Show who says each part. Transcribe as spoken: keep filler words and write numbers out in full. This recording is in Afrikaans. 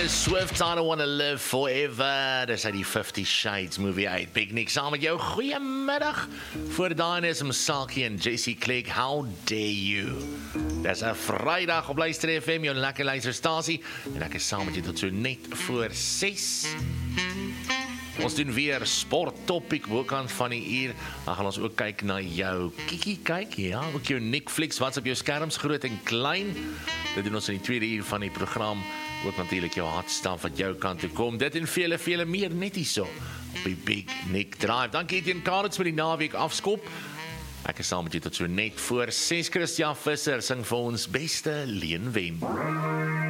Speaker 1: Taylor Swift, I Don't Wanna Live Forever. Dis uit die Fifty Shades movie uit. Big Nick saam met jou. Goeiemiddag. Voor daai is Msaki en Jessie Clegg. How dare you? Dis 'n Vrydag op Luister F M, jou lekker luisterstasie. En ek is saam met jou tot so net voor ses. Ons doen weer sport topic bokant van die uur. Dan gaan ons ook kyk na jou Kiki kyk, ja, ook jou Netflix, wat's op jou skerms, groot en klein. Dit doen ons in die tweede uur van die program. Ook natuurlik jou hartstaf wat jou kant toe kom. Dit en vele, vele meer net hierso op die Big Nick Drive. Dankie Etienne Karits vir die naweek afskop. Ek is saam met jou tot so net voor ses. Christian Visser sing vir ons beste Leen Wem.